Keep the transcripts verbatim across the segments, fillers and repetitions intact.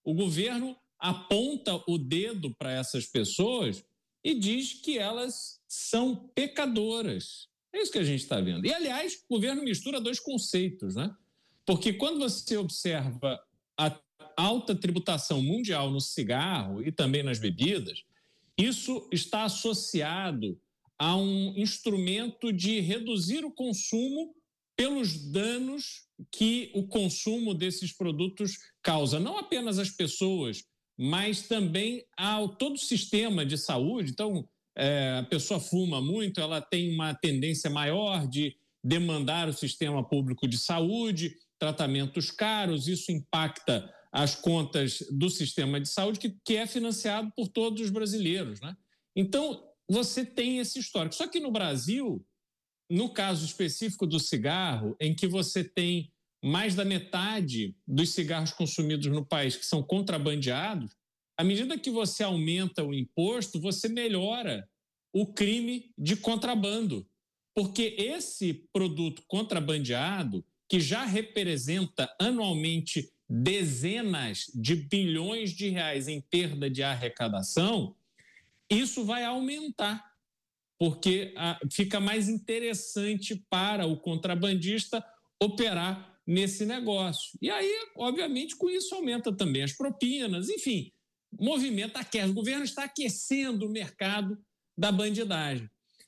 O governo aponta o dedo para essas pessoas e diz que elas são pecadoras. É isso que a gente está vendo. E, aliás, o governo mistura dois conceitos, né? Porque quando você observa a alta tributação mundial no cigarro e também nas bebidas, isso está associado a um instrumento de reduzir o consumo pelos danos que o consumo desses produtos causa, não apenas às pessoas, mas também ao todo o sistema de saúde. Então, é, a pessoa fuma muito, ela tem uma tendência maior de demandar o sistema público de saúde, tratamentos caros, isso impacta as contas do sistema de saúde, que, que é financiado por todos os brasileiros, né? Então, você tem esse histórico. Só que no Brasil, no caso específico do cigarro, em que você tem mais da metade dos cigarros consumidos no país que são contrabandeados, à medida que você aumenta o imposto, você melhora o crime de contrabando. Porque esse produto contrabandeado, que já representa anualmente dezenas de bilhões de reais em perda de arrecadação, isso vai aumentar, porque ah, fica mais interessante para o contrabandista operar nesse negócio. E aí, obviamente, com isso aumenta também as propinas, enfim, movimenta aquece. O governo está aquecendo o mercado da bandidagem.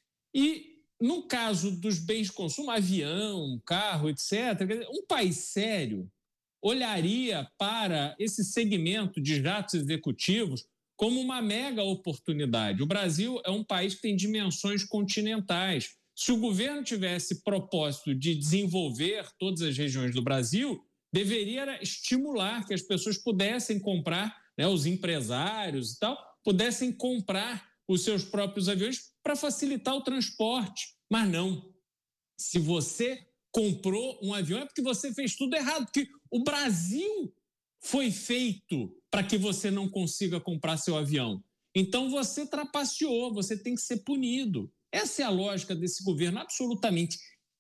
E no caso dos bens de consumo, avião, carro, etcétera, um país sério olharia para esse segmento de jatos executivos como uma mega oportunidade. O Brasil é um país que tem dimensões continentais. Se o governo tivesse propósito de desenvolver todas as regiões do Brasil, deveria estimular que as pessoas pudessem comprar, né, os empresários e tal, pudessem comprar os seus próprios aviões para facilitar o transporte. Mas não. Se você comprou um avião é porque você fez tudo errado, porque o Brasil foi feito para que você não consiga comprar seu avião. Então você trapaceou, você tem que ser punido. Essa é a lógica desse governo absolutamente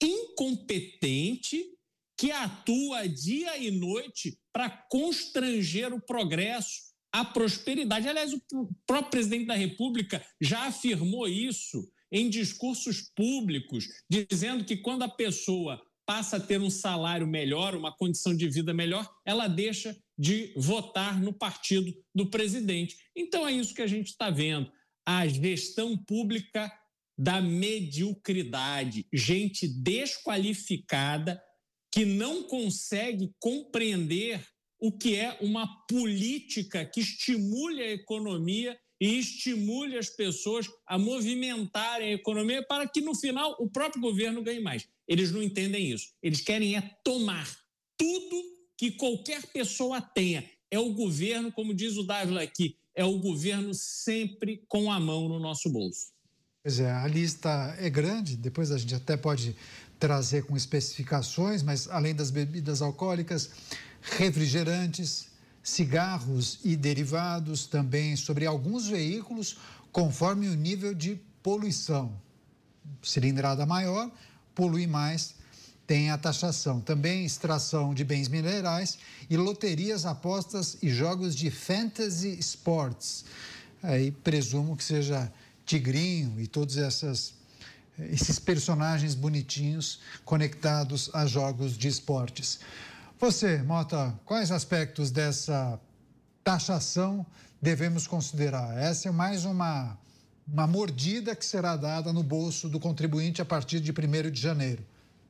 incompetente, que atua dia e noite para constranger o progresso, a prosperidade. Aliás, o próprio presidente da República já afirmou isso em discursos públicos, dizendo que quando a pessoa passa a ter um salário melhor, uma condição de vida melhor, ela deixa de votar no partido do presidente. Então é isso que a gente está vendo, a gestão pública da mediocridade, gente desqualificada que não consegue compreender o que é uma política que estimule a economia e estimule as pessoas a movimentarem a economia para que, no final, o próprio governo ganhe mais. Eles não entendem isso. Eles querem é tomar tudo que qualquer pessoa tenha. É o governo, como diz o Dávila aqui, é o governo sempre com a mão no nosso bolso. Pois é, a lista é grande, depois a gente até pode trazer com especificações, mas além das bebidas alcoólicas, refrigerantes, cigarros e derivados, também sobre alguns veículos, conforme o nível de poluição. Cilindrada maior, polui mais, tem a taxação. Também extração de bens minerais e loterias, apostas e jogos de fantasy sports. Aí presumo que seja Tigrinho e todos essas, esses personagens bonitinhos conectados a jogos de esportes. Você, Mota, quais aspectos dessa taxação devemos considerar? Essa é mais uma, uma mordida que será dada no bolso do contribuinte a partir de primeiro de janeiro.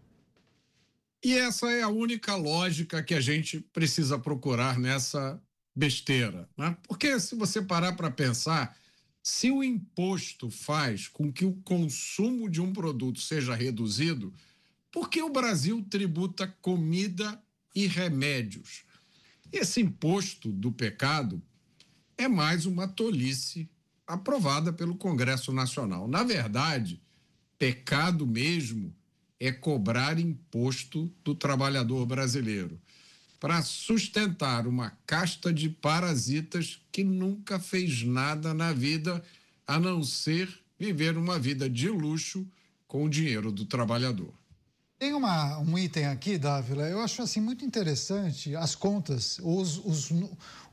E essa é a única lógica que a gente precisa procurar nessa besteira, né? Porque se você parar para pensar, se o imposto faz com que o consumo de um produto seja reduzido, por que o Brasil tributa comida e remédios? Esse imposto do pecado é mais uma tolice aprovada pelo Congresso Nacional. Na verdade, pecado mesmo é cobrar imposto do trabalhador brasileiro para sustentar uma casta de parasitas que nunca fez nada na vida a não ser viver uma vida de luxo com o dinheiro do trabalhador. Tem uma, um item aqui, Dávila, eu acho assim muito interessante as contas, os, os,